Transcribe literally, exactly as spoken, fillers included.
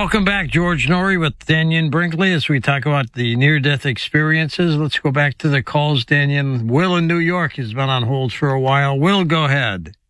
Welcome back, George Noory with Dannion Brinkley as we talk about the near-death experiences. Let's go back to the calls, Dannion. Will in New York has been on hold for a while. Will, go ahead.